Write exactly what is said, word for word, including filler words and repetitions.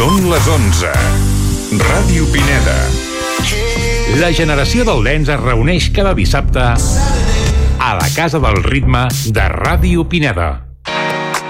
Són les onze. Ràdio Pineda. La generació del dance es reuneix cada dissabte a la Casa del Ritme de Ràdio Pineda.